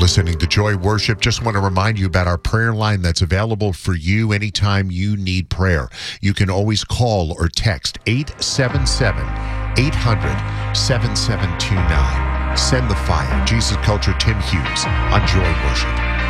listening to Joy Worship. Just want to remind you about our prayer line that's available for you anytime you need prayer. You can always call or text 877-800-7729. Send the fire. Jesus Culture, Tim Hughes on Joy Worship.